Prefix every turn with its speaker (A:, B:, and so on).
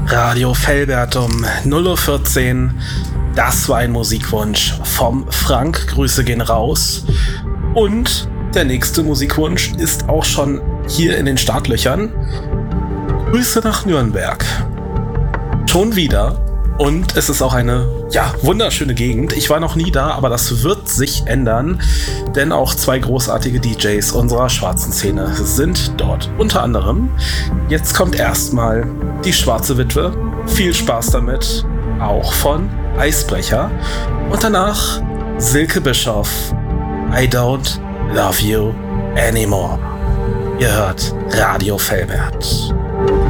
A: Radio Velbert um 0:14 Uhr. Das war ein Musikwunsch vom Frank. Grüße gehen raus. Und der nächste Musikwunsch ist auch schon hier in den Startlöchern. Grüße nach Nürnberg. Schon wieder. Und es ist auch eine, wunderschöne Gegend. Ich war noch nie da, aber das wird sich ändern, denn auch zwei großartige DJs unserer schwarzen Szene sind dort. Unter anderem, jetzt kommt erstmal die Schwarze Witwe. Viel Spaß damit, auch von Eisbrecher. Und danach Silke Bischoff, I Don't Love You Anymore. Ihr hört Radio Velbert.